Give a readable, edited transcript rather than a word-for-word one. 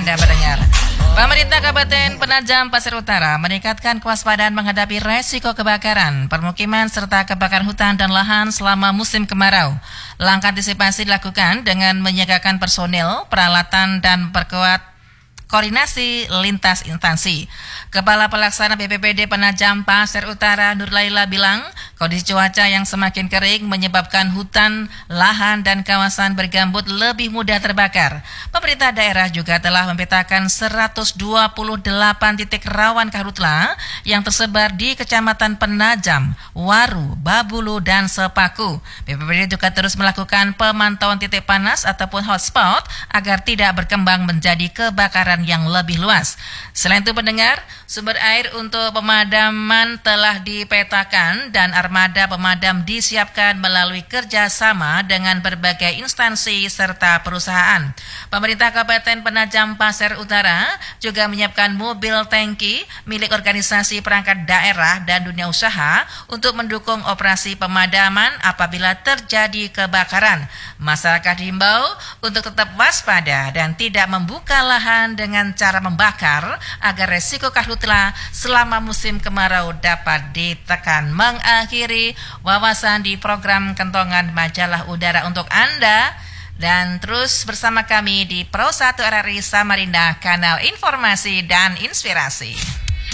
Anda mendengar. Pemerintah Kabupaten Penajam Pasir Utara meningkatkan kewaspadaan menghadapi resiko kebakaran permukiman serta kebakaran hutan dan lahan selama musim kemarau. Langkah antisipasi dilakukan dengan menyiagakan personil, peralatan dan perkuat koordinasi lintas instansi. Kepala Pelaksana BPBD Penajam Pasir Utara Nur Laila bilang, kondisi cuaca yang semakin kering menyebabkan hutan, lahan dan kawasan bergambut lebih mudah terbakar. Pemerintah daerah juga telah memetakan 128 titik rawan karhutla yang tersebar di Kecamatan Penajam, Waru, Babulu dan Sepaku. BPBD juga terus melakukan pemantauan titik panas ataupun hotspot agar tidak berkembang menjadi kebakaran yang lebih luas. Selain itu pendengar, sumber air untuk pemadaman telah dipetakan dan armada pemadam disiapkan melalui kerjasama dengan berbagai instansi serta perusahaan. Pemerintah Kabupaten Penajam Pasir Utara juga menyiapkan mobil tangki milik organisasi perangkat daerah dan dunia usaha untuk mendukung operasi pemadaman apabila terjadi kebakaran. Masyarakat diimbau untuk tetap waspada dan tidak membuka lahan dengan cara membakar agar resiko karhutla selama musim kemarau dapat ditekan. Mengakhiri wawasan di program Kentongan Majalah Udara untuk Anda dan terus bersama kami di Pro 1 RRI Samarinda, kanal informasi dan inspirasi.